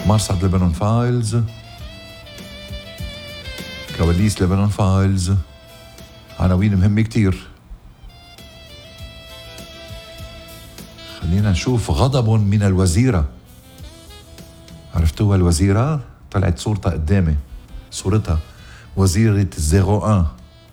مرصد لبنان فايلز، كواليس لبنان فايلز، عناوين مهمة كتير. خلينا نشوف غضب من الوزيرة. عرفتوها الوزيرة؟ طلعت صورتها قدامي، صورتها وزيرة 01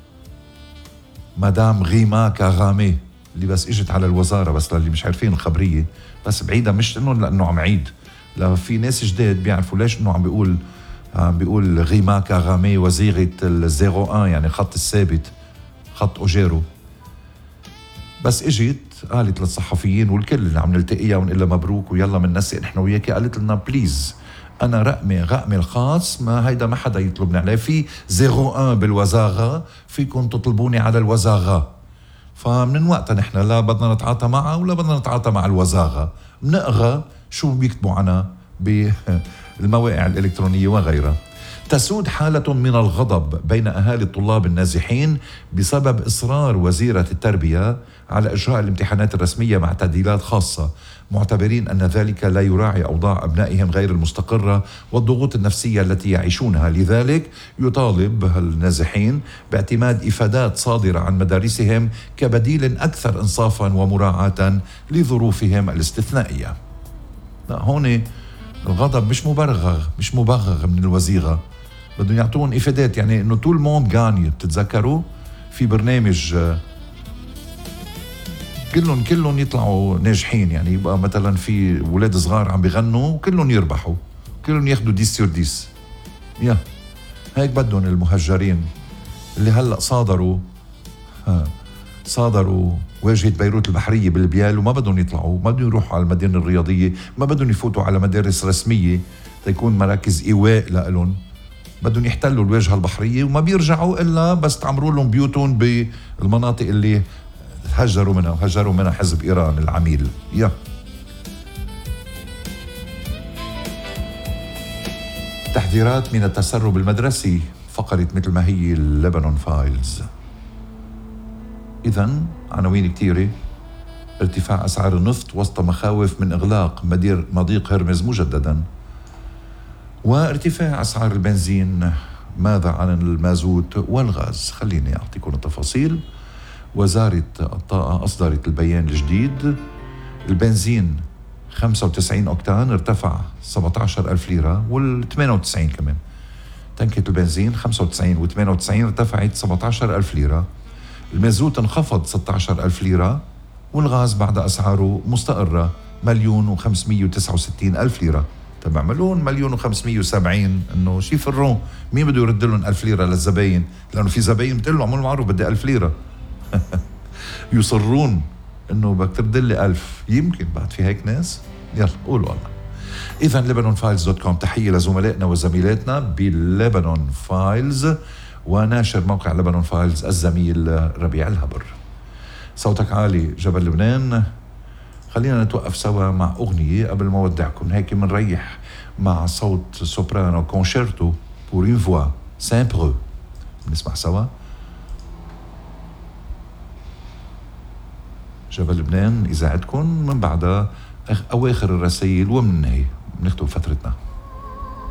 مدام غيما كاغامي، اللي بس اجت على الوزارة، بس للي مش عارفين الخبرية، بس بعيدة، مش انه لانه عم عيد، لا في ناس جداد بيعرفوا ليش انه عم بيقول غيما كاغامي وزيرة 01، يعني خط الثابت، خط اوجيرو. بس اجت قالت للصحفيين والكل اللي عم نلتقيها ونقول لها مبروك ويلا مننسق نحن وياكي، قالت لنا بليز انا رقمي الخاص ما هيدا ما حدا يطلبني عليه، في 01 بالوزاره فيكم تطلبوني على الوزاره. فمن وقتها نحن لا بدنا نتعاطى معها ولا بدنا نتعاطى مع الوزاره، بنقرا شو بيكتبوا عنا بالمواقع الالكترونيه وغيرها. تسود حالة من الغضب بين أهالي الطلاب النازحين بسبب إصرار وزيرة التربية على إجراء الامتحانات الرسمية مع تعديلات خاصة، معتبرين أن ذلك لا يراعي أوضاع أبنائهم غير المستقرة والضغوط النفسية التي يعيشونها. لذلك يطالب النازحين باعتماد إفادات صادرة عن مدارسهم كبديل أكثر إنصافا ومراعاة لظروفهم الاستثنائية. هون الغضب مش مبرر من الوزيرة، بدهم يعطون إفادات، يعني إنه طول موند غاني. بتتذكروا في برنامج كلهم يطلعوا ناجحين، يعني يبقى مثلا في ولاد صغار عم بيغنوا وكلهم يربحوا، كلهم ياخدوا 10/10. هيك بدهم المهجرين اللي هلأ صادروا واجهة بيروت البحرية بالبيال وما بدهم يطلعوا، ما بدهم يروحوا على المدينة الرياضية، ما بدهم يفوتوا على مدارس رسمية تكون مراكز إيواء لهم، بدهم يحتلوا الواجهة البحرية وما بيرجعوا إلا بس تعمروا لهم بيوتهم بالمناطق اللي هجروا منها حزب إيران العميل. تحذيرات من التسرب المدرسي، فقرة مثل ما هي اللبنان فايلز. إذن عناوين كتيرة. ارتفاع أسعار النفط وسط مخاوف من إغلاق مضيق هرمز مجددا، وارتفاع أسعار البنزين. ماذا عن المازوت والغاز؟ خليني أعطيكم التفاصيل. وزارة الطاقة أصدرت البيان الجديد. البنزين 95 أوكتان ارتفع 17,000 ليرة، وال98 كمان. تنكة البنزين 95 و98 ارتفعت 17,000 ليرة. المازوت انخفض 16,000 ليرة، والغاز بعد أسعاره مستقرة 1,569,000 ليرة. طب عملون 1,570,000، انه شي فرون، مين بده يرد لهم 1000 ليرة للزباين؟ لأنه في زباين بتقول له عملوا معروف بدي 1000 ليرة. يصرون انه بدك ترد لي 1000. يمكن بعد في هيك ناس، يلا قولوا والله. إذن lebanonfiles.com. تحية لزملائنا وزميلاتنا بلبنان فايلز وناشر موقع لبنان فايلز الزميل ربيع الهبر. صوتك عالي جبل لبنان. خلينا نتوقف سوا مع أغنية قبل ما أودعكم، هيك منريح مع صوت سوبرانو كونشيرتو pour une voix simple. بنسمع سوا جبل لبنان إذاعتكم، من بعدها أواخر الرسائل ومن هي بنختم فترتنا.